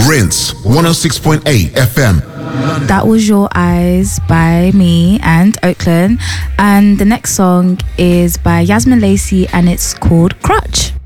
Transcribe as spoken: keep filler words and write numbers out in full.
Rinse one oh six point eight F M. That was Your Eyes by me and Oakland. And the next song is by Yasmin Lacey and it's called Crutch.